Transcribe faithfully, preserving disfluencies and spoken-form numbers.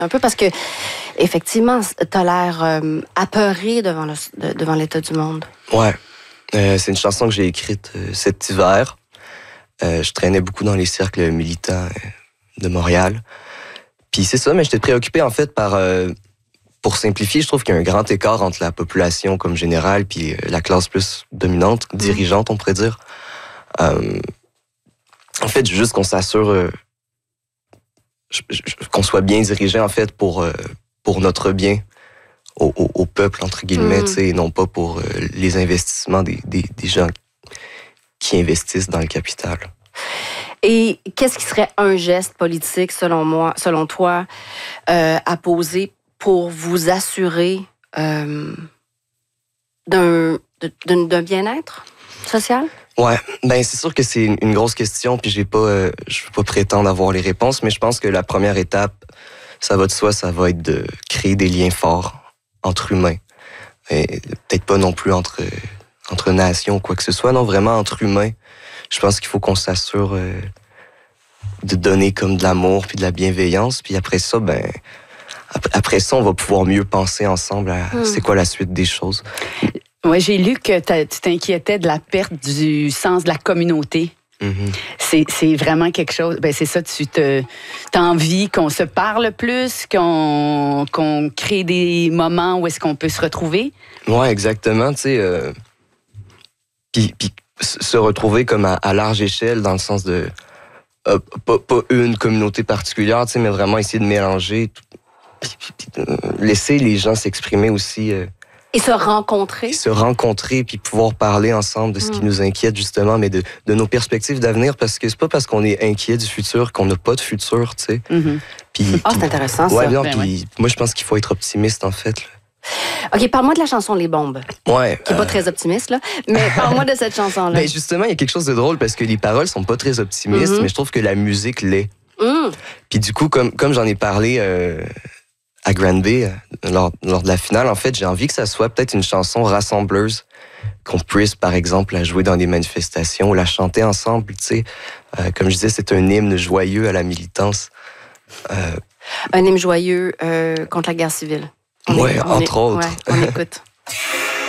Un peu parce que, effectivement, t'as l'air euh, apeuré devant, le, de, devant l'état du monde. Ouais. Euh, c'est une chanson que j'ai écrite euh, cet hiver. Euh, je traînais beaucoup dans les cercles militants euh, de Montréal. Puis c'est ça, mais j'étais préoccupé, en fait, par... Euh, pour simplifier, je trouve qu'il y a un grand écart entre la population comme générale puis euh, la classe plus dominante, mmh. dirigeante, on pourrait dire. Euh, en fait, juste qu'on s'assure... Euh, qu'on soit bien dirigé, en fait, pour, euh, pour notre bien au, au, au peuple, entre guillemets, mm. et non pas pour euh, les investissements des, des, des gens qui investissent dans le capital. Et qu'est-ce qui serait un geste politique, selon moi, selon toi, euh, à poser pour vous assurer euh, d'un, d'un, d'un bien-être social? Ouais, ben c'est sûr que c'est une grosse question, puis j'ai pas, euh, je veux pas prétendre avoir les réponses, mais je pense que la première étape, ça va de soi, ça va être de créer des liens forts entre humains, et peut-être pas non plus entre entre nations ou quoi que ce soit, non, vraiment entre humains. Je pense qu'il faut qu'on s'assure euh, de donner comme de l'amour puis de la bienveillance, puis après ça, ben après ça, on va pouvoir mieux penser ensemble à mmh. c'est quoi la suite des choses. Oui, j'ai lu que tu t'inquiétais de la perte du sens de la communauté. Mm-hmm. C'est, c'est vraiment quelque chose... Ben c'est ça, tu te, t'as envie qu'on se parle plus, qu'on, qu'on crée des moments où est-ce qu'on peut se retrouver? Oui, exactement, tu sais. Euh, puis, puis se retrouver comme à, à large échelle, dans le sens de... Euh, pas, pas une communauté particulière, tu sais, mais vraiment essayer de mélanger, tout, puis, puis, puis, euh, laisser les gens s'exprimer aussi... Euh, Et se rencontrer. Et se rencontrer, puis pouvoir parler ensemble de ce mmh. qui nous inquiète, justement, mais de, de nos perspectives d'avenir, parce que c'est pas parce qu'on est inquiet du futur qu'on n'a pas de futur, tu sais. Mmh. Puis, ah, c'est intéressant, ouais, ça. Non, ben puis ouais. moi, je pense qu'il faut être optimiste, en fait. Là. OK, parle-moi de la chanson Les Bombes. Ouais. Qui n'est euh... pas très optimiste, là. Mais parle-moi de cette chanson-là. Ben justement, il y a quelque chose de drôle, parce que les paroles sont pas très optimistes, mmh. mais je trouve que la musique l'est. Mmh. Puis du coup, comme, comme j'en ai parlé... Euh... à Granby, lors, lors de la finale, en fait, j'ai envie que ça soit peut-être une chanson rassembleuse, qu'on puisse, par exemple, la jouer dans des manifestations ou la chanter ensemble, tu sais. Euh, comme je disais, c'est un hymne joyeux à la militance. Euh... Un hymne joyeux euh, contre la guerre civile. Oui, entre est, autres. Ouais, on écoute.